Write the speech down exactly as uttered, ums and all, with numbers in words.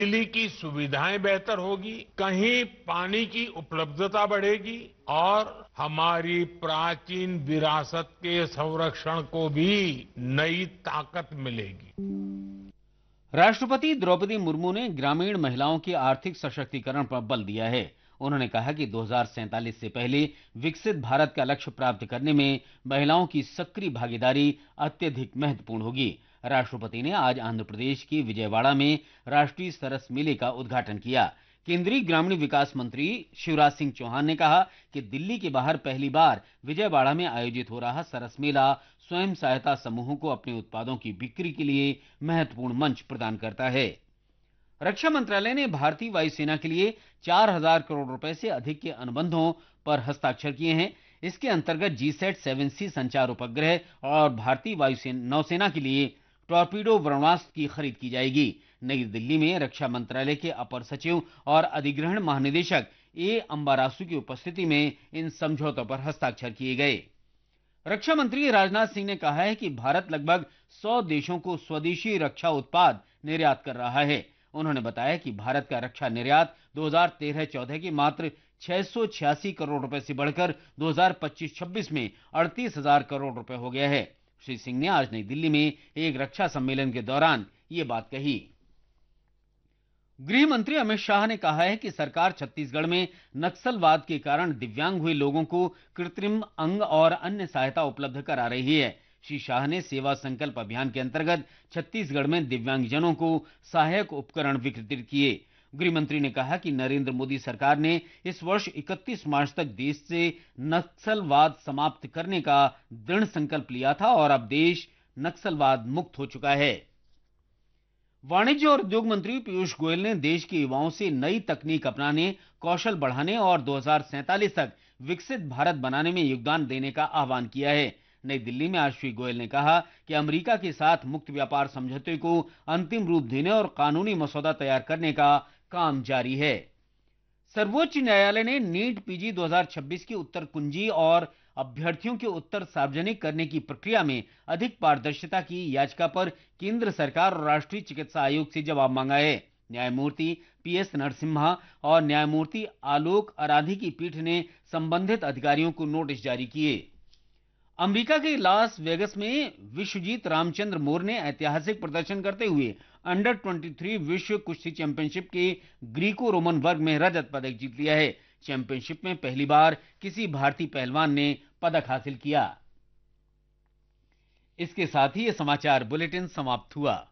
बिजली की सुविधाएं बेहतर होगी, कहीं पानी की उपलब्धता बढ़ेगी और हमारी प्राचीन विरासत के संरक्षण को भी नई ताकत मिलेगी। राष्ट्रपति द्रौपदी मुर्मू ने ग्रामीण महिलाओं के आर्थिक सशक्तिकरण पर बल दिया है। उन्होंने कहा कि दो हज़ार सैंतालीस से पहले विकसित भारत का लक्ष्य प्राप्त करने में महिलाओं की सक्रिय भागीदारी अत्यधिक महत्वपूर्ण होगी। राष्ट्रपति ने आज आंध्र प्रदेश के विजयवाड़ा में राष्ट्रीय सरस मेले का उद्घाटन किया। केंद्रीय ग्रामीण विकास मंत्री शिवराज सिंह चौहान ने कहा कि दिल्ली के बाहर पहली बार विजयवाड़ा में आयोजित हो रहा सरस मेला स्वयं सहायता समूहों को अपने उत्पादों की बिक्री के लिए महत्वपूर्ण मंच प्रदान करता है। रक्षा मंत्रालय ने भारतीय वायुसेना के लिए चार हज़ार करोड़ रुपए से अधिक के अनुबंधों पर हस्ताक्षर किए हैं। इसके अंतर्गत जी सैट सेवन सी संचार उपग्रह और भारतीय वायुसेना नौसेना के लिए टॉर्पीडो ब्रह्मास्त्र की खरीद की जाएगी। नई दिल्ली में रक्षा मंत्रालय के अपर सचिव और अधिग्रहण महानिदेशक ए अंबारासु की उपस्थिति में इन समझौतों पर हस्ताक्षर किए गए। रक्षा मंत्री राजनाथ सिंह ने कहा है कि भारत लगभग सौ देशों को स्वदेशी रक्षा उत्पाद निर्यात कर रहा है। उन्होंने बताया कि भारत का रक्षा निर्यात दो हज़ार तेरह चौदह के मात्र छह सौ छियासी करोड़ रुपए से बढ़कर दो हज़ार पच्चीस छब्बीस में अड़तीस हजार करोड़ रुपए हो गया है। श्री सिंह ने आज नई दिल्ली में एक रक्षा सम्मेलन के दौरान ये बात कही। गृह मंत्री अमित शाह ने कहा है कि सरकार छत्तीसगढ़ में नक्सलवाद के कारण दिव्यांग हुए लोगों को कृत्रिम अंग और अन्य सहायता उपलब्ध करा रही है। श्री शाह ने सेवा संकल्प अभियान के अंतर्गत छत्तीसगढ़ में दिव्यांगजनों को सहायक उपकरण वितरित किए। गृह मंत्री ने कहा कि नरेंद्र मोदी सरकार ने इस वर्ष इकतीस मार्च तक देश से नक्सलवाद समाप्त करने का दृढ़ संकल्प लिया था और अब देश नक्सलवाद मुक्त हो चुका है। वाणिज्य और उद्योग मंत्री पीयूष गोयल ने देश के युवाओं से नई तकनीक अपनाने, कौशल बढ़ाने और दो हज़ार सैंतालीस तक विकसित भारत बनाने में योगदान देने का आह्वान किया है। नई दिल्ली में आज श्री गोयल ने कहा कि अमेरिका के साथ मुक्त व्यापार समझौते को अंतिम रूप देने और कानूनी मसौदा तैयार करने का काम जारी है। सर्वोच्च न्यायालय ने नीट पीजी दो हज़ार छब्बीस की उत्तर कुंजी और अभ्यर्थियों के उत्तर सार्वजनिक करने की प्रक्रिया में अधिक पारदर्शिता की याचिका पर केंद्र सरकार और राष्ट्रीय चिकित्सा आयोग से जवाब मांगा है। न्यायमूर्ति पी एस नरसिम्हा और न्यायमूर्ति आलोक आराधी की पीठ ने संबंधित अधिकारियों को नोटिस जारी किए। अमेरिका के लास वेगस में विश्वजीत रामचंद्र मोर ने ऐतिहासिक प्रदर्शन करते हुए अंडर तेईस विश्व कुश्ती चैंपियनशिप के ग्रीको रोमन वर्ग में रजत पदक जीत लिया है। चैंपियनशिप में पहली बार किसी भारतीय पहलवान ने पदक हासिल किया। इसके साथ ही यह समाचार बुलेटिन समाप्त हुआ।